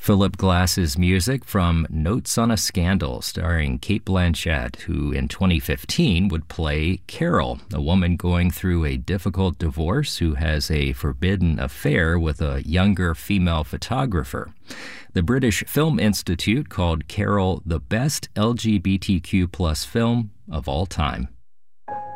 Philip Glass's music from Notes on a Scandal, starring Cate Blanchett, who in 2015 would play Carol, a woman going through a difficult divorce who has a forbidden affair with a younger female photographer. The British Film Institute called Carol the best LGBTQ+ film of all time.